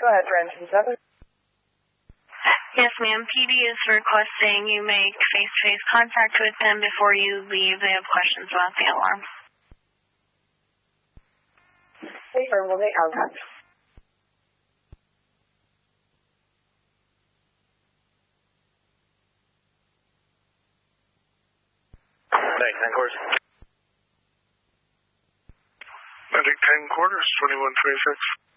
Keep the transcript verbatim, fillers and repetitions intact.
Go ahead, Branson seven. Yes, ma'am. P D is requesting you make face-to-face contact with them before you leave. They have questions about the alarm. Hey, sir, will they have that? Medic ten quarters. Medic ten quarters, twenty-one twenty-six.